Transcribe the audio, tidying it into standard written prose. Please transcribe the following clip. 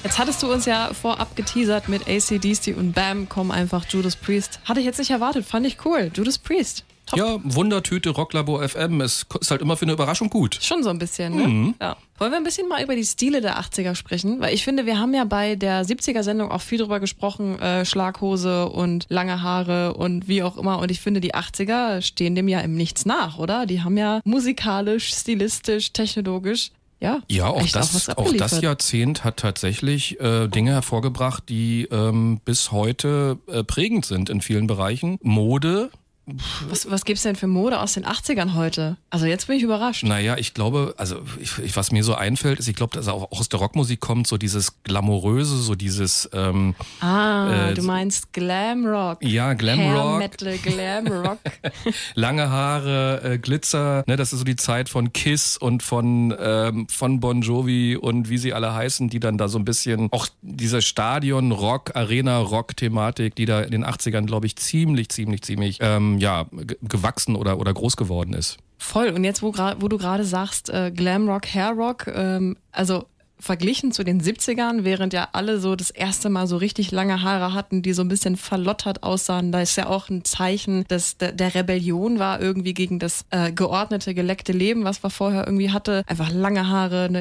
Jetzt hattest du uns ja vorab geteasert mit AC/DC und bam, kommen einfach Judas Priest. Hatte ich jetzt nicht erwartet, fand ich cool. Judas Priest. Top. Ja, Wundertüte, Rocklabor FM, es ist halt immer für eine Überraschung gut. Schon so ein bisschen, ne? Ja. Wollen wir ein bisschen mal über die Stile der 80er sprechen? Weil ich finde, wir haben ja bei der 70er-Sendung auch viel drüber gesprochen, Schlaghose und lange Haare und wie auch immer. Und ich finde, die 80er stehen dem ja im Nichts nach, oder? Die haben ja musikalisch, stilistisch, technologisch ja, auch das Jahrzehnt hat tatsächlich Dinge hervorgebracht, die bis heute prägend sind in vielen Bereichen. Mode. Was gibt's denn für Mode aus den 80ern heute? Also jetzt bin ich überrascht. Naja, ich glaube, was mir so einfällt, ist, ich glaube, dass auch aus der Rockmusik kommt, so dieses Glamouröse, so dieses... du meinst Glamrock. Ja, Glamrock. Hair Metal, Glamrock. Lange Haare, Glitzer, ne, das ist so die Zeit von Kiss und von Bon Jovi und wie sie alle heißen, die dann da so ein bisschen, auch diese Stadion-Rock, Arena-Rock-Thematik, die da in den 80ern, glaube ich, ziemlich gewachsen oder groß geworden ist. Voll. Und jetzt, wo du gerade sagst, Glamrock, Hairrock, also verglichen zu den 70ern, während ja alle so das erste Mal so richtig lange Haare hatten, die so ein bisschen verlottert aussahen, da ist ja auch ein Zeichen, dass der Rebellion war irgendwie gegen das geordnete, geleckte Leben, was wir vorher irgendwie hatte. Einfach lange Haare, eine